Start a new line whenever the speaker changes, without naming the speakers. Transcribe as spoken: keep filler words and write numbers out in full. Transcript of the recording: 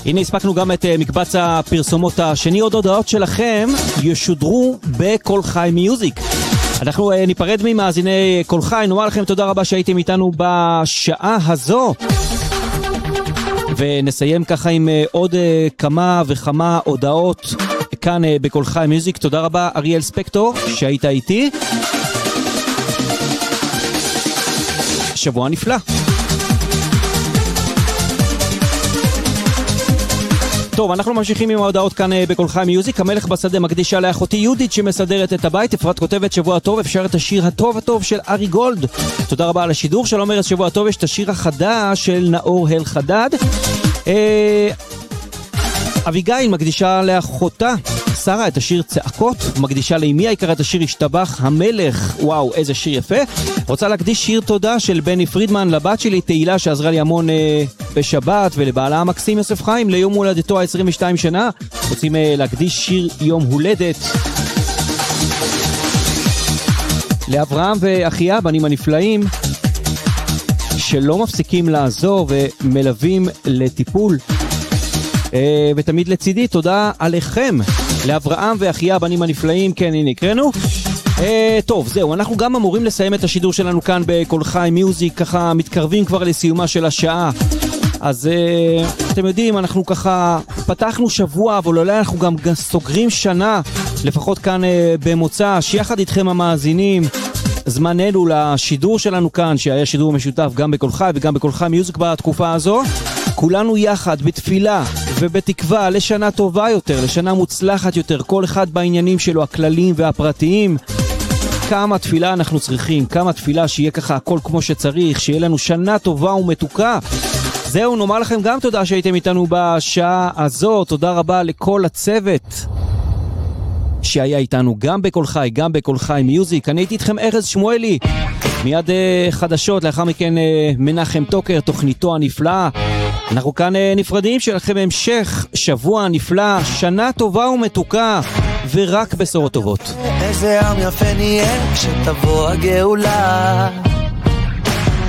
הנה הספקנו גם את מקבץ הפרסומות השני. עוד הודעות שלכם ישודרו בכל חי מיוזיק. אנחנו ניפרד ממאזיני כל חי, נאמר לכם תודה רבה שהייתם איתנו בשעה הזו, ונסיים ככה עם עוד כמה וכמה הודעות כאן בכל חי מיוזיק. תודה רבה אריאל ספקטור שהיית איתי, שבוע נפלא. טוב, אנחנו ממשיכים עם ההודעות כאן בכל חי מיוזיק. המלך בשדה מקדישה לאחותי יהודית שמסדרת את הבית. אפרת כותבת שבוע טוב, אפשר את השיר הטוב הטוב של ארי גולד. תודה רבה על השידור. שלום ארז, שבוע טוב, יש את השיר החדש של נאור הל חדד. אה... אביגיל מקדישה לאחותה שרה את השיר צעקות, מקדישה לאמי היקרה את השיר השתבח המלך. וואו, איזה שיר יפה. רוצה להקדיש שיר תודה של בני פרידמן לבת שלי תהילה שעזרה לי המון אה, בשבת, ולבעלה המקסים יוסף חיים ליום הולדתו ה-עשרים ושתיים שנה. רוצים אה, להקדיש שיר יום הולדת לאברהם ואחיה, בנים הנפלאים שלא מפסיקים לעזור ומלווים לטיפול אה, ותמיד לצידי. תודה עליכם, לאברהם ואחיה, בנים הנפלאים. כן, הנה הקראנו. אה, טוב, זהו, אנחנו גם אמורים לסיים את השידור שלנו כאן בכל חי מיוזיק, ככה מתקרבים כבר לסיומה של השעה. אז אה, אתם יודעים, אנחנו ככה פתחנו שבוע, אבל אולי אנחנו גם סוגרים שנה, לפחות כאן אה, במוצא, שיחד איתכם המאזינים, זמננו לשידור שלנו כאן, שהיה שידור משותף גם בכל חי וגם בכל חי מיוזיק בתקופה הזו. כולנו יחד בתפילה ובתקווה לשנה טובה יותר, לשנה מוצלחת יותר, כל אחד בעניינים שלו, הכלליים והפרטיים. כמה תפילה אנחנו צריכים, כמה תפילה שיהיה ככה הכל כמו שצריך, שיהיה לנו שנה טובה ומתוקה. זהו, נאמר לכם גם תודה שהייתם איתנו בשעה הזו. תודה רבה לכל הצוות שהיה איתנו גם בכל חי, גם בכל חי מיוזיק. אני הייתי איתכם ארז שמואלי, מיד uh, חדשות, לאחר מכן uh, מנחם טוקר, תוכניתו הנפלאה. אנחנו כאן uh, נפרדים, שלכם המשך שבוע נפלא, שנה טובה ומתוקה, ורק בשורות טובות.
איזה עם יפה נהיה כשתבוא הגאולה.